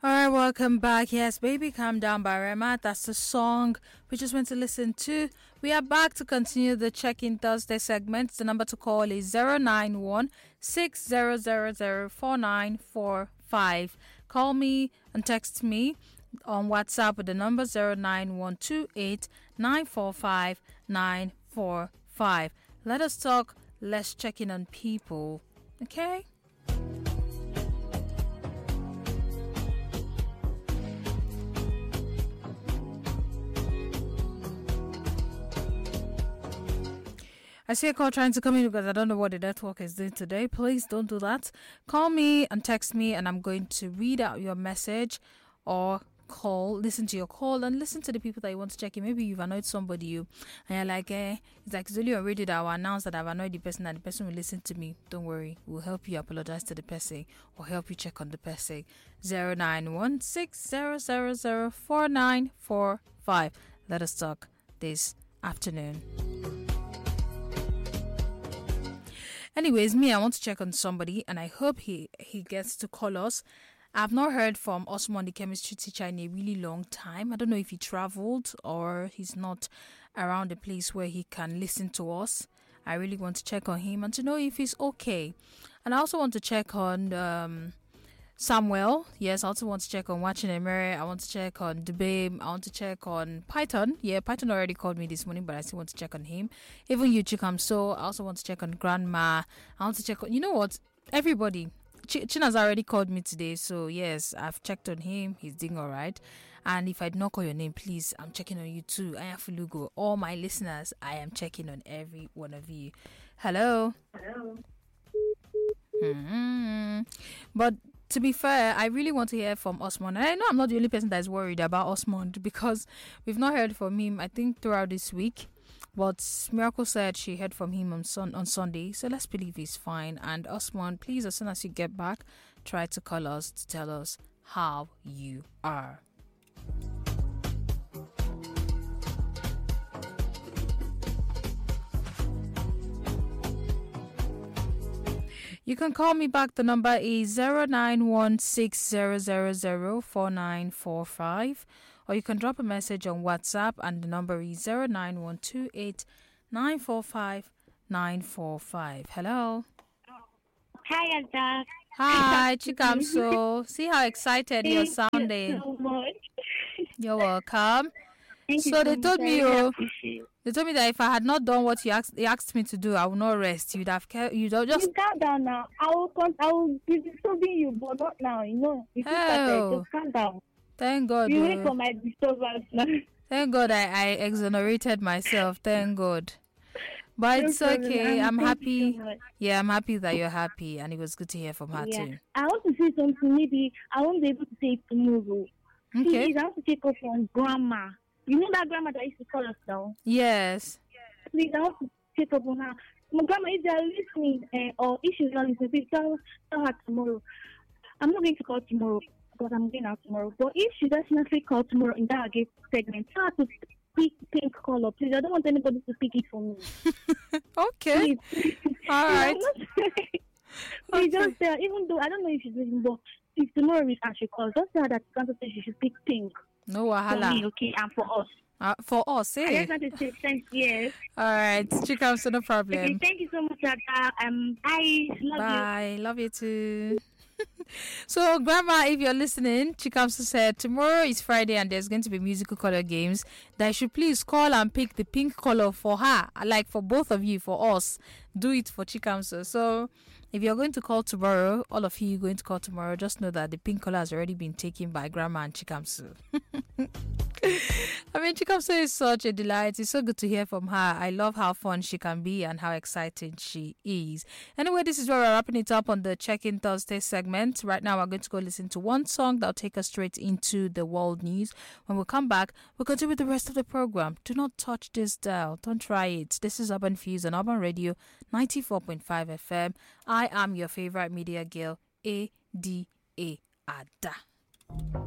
Alright, welcome back. Yes, Baby Calm Down by Rema. That's the song we just went to listen to. We are back to continue the Check-in Thursday segment. The number to call is 091 6000 4945. Call me and text me on WhatsApp with the number 09128 945 945. Let us talk. Let's check in on people. Okay? I see a call trying to come in because I don't know what the network is doing today. Please don't do that. Call me and text me and I'm going to read out your message or listen to your call and listen to the people that you want to check in. Maybe you've annoyed somebody and you're like, it's only on radio that I will announce that I've annoyed the person and the person will listen to me. Don't worry. We'll help you apologize to the person or help you check on the person. 09160004945. Let us talk this afternoon. Anyways, I want to check on somebody and I hope he gets to call us. I've not heard from Osman, the chemistry teacher, in a really long time. I don't know if he traveled or he's not around a place where he can listen to us. I really want to check on him and to know if he's okay. And I also want to check on Samuel. Yes, I also want to check on Watching Emere. I want to check on Debame. I want to check on Python. Yeah, Python already called me this morning, but I still want to check on him. Even you, Chikamso. I also want to check on Grandma. I want to check on, you know what? Everybody. China's already called me today, so yes, I've checked on him. He's doing all right. And if I did not call your name, please, I'm checking on you too. I am Fulugo. All my listeners, I am checking on every one of you. Hello. But to be fair, I really want to hear from Osman. And I know I'm not the only person that is worried about Osman because we've not heard from him, I think, throughout this week. But Miracle said she heard from him on Sunday, so let's believe he's fine. And Osman, please, as soon as you get back, try to call us to tell us how you are. You can call me back. The number is 09160004945. Or you can drop a message on WhatsApp and the number is 09128 945 945. Hello. Hi, Ada. Hi, Chikamso. See how excited you're sounding. Thank you so much. You're welcome. Thank you So so they much. told me I really appreciate it. they told me that if I had not done what you asked me to do, I would not rest. You'd have just You calm down now. I will be disturbing you, but not now. You know, if you started, just calm down. Thank God. You wait for my disturbance now. Thank God I exonerated myself. Thank God. But No it's problem. okay. I'm Thank happy. you so much. Yeah, I'm happy that you're happy, and it was good to hear from her too. I want to say something. Maybe I won't be able to say it tomorrow. Okay. Please, I want to take off from Grandma. You know that Grandma that used to call us down? Yes. Please, I want to take up on her. My Grandma, if they are listening, or if she's not listening, please tell her tomorrow. I'm not going to call tomorrow because I'm going out tomorrow. But if she definitely call tomorrow in that gate segment, tell her to pick pink color, please. I don't want anybody to pick it for me. Okay. Please. All right. Please just tell her, even though I don't know if she's listening, but if tomorrow is she calls, just tell her that she should pick pink. No For wahala. me, okay, and for us. For us, I eh? just want to say thanks, yes. All right. Chikamso, no problem. Okay, thank you so much, Ada. I love you. Bye. Love you too. So, Grandma, if you're listening, Chikamso said tomorrow is Friday and there's going to be musical color games. That I should please call and pick the pink color for her, like for both of you, for us. Do it for Chikamso. So, if you're going to call tomorrow, all of you going to call tomorrow, just know that the pink color has already been taken by Grandma and Chikamso. I mean, Chikamso is such a delight. It's so good to hear from her. I love how fun she can be and how exciting she is. Anyway, this is where we're wrapping it up on the Check-in Thursday segment. Right now, we're going to go listen to one song that'll take us straight into the world news. When we come back, we'll continue with the rest of the program. Do not touch this dial. Don't try it. This is Urban Fuse on Urban Radio 94.5 FM. I am your favorite media girl, Ada.